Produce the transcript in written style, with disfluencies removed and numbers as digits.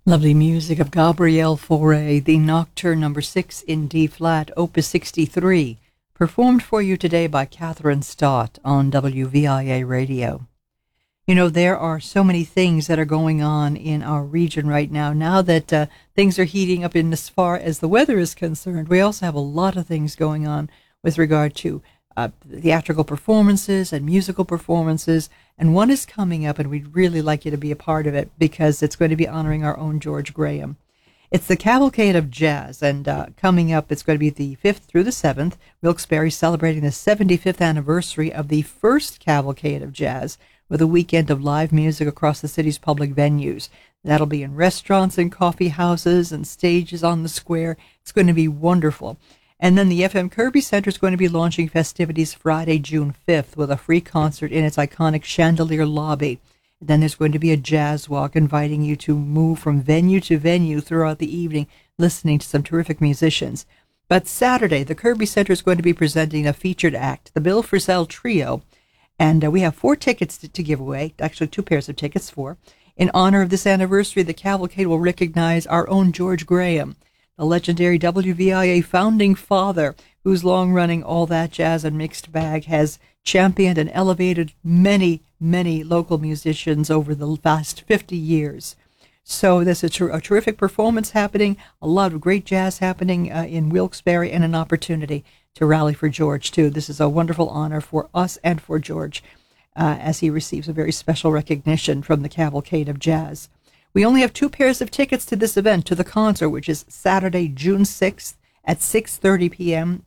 Lovely music of Gabrielle Fauré, the Nocturne number 6 in D flat, opus 63, performed for you today by Catherine Stott on WVIA radio. You know, there are so many things that are going on in our region right now. Now that things are heating up in as far as the weather is concerned, we also have a lot of things going on with regard to theatrical performances and musical performances. And one is coming up, and we'd really like you to be a part of it because it's going to be honoring our own George Graham. It's the Cavalcade of Jazz, and coming up, it's going to be the 5th through the 7th. Wilkes-Barre celebrating the 75th anniversary of the first Cavalcade of Jazz with a weekend of live music across the city's public venues. That'll be in restaurants and coffee houses and stages on the square. It's going to be wonderful. And then the FM Kirby Center is going to be launching festivities Friday, June 5th with a free concert in its iconic chandelier lobby. And then there's going to be a jazz walk inviting you to move from venue to venue throughout the evening, listening to some terrific musicians. But Saturday, the Kirby Center is going to be presenting a featured act, the Bill Frisell Trio. And we have 4 tickets to give away, actually 2 pairs of tickets for. In honor of this anniversary, the Cavalcade will recognize our own George Graham, the legendary WVIA founding father, whose long-running All That Jazz and Mixed Bag has championed and elevated many, many local musicians over the past 50 years. So there's a terrific performance happening, a lot of great jazz happening in Wilkes-Barre, and an opportunity to rally for George, too. This is a wonderful honor for us and for George as he receives a very special recognition from the Cavalcade of Jazz. We only have 2 pairs of tickets to this event, to the concert, which is Saturday, June 6th at 6:30 p.m.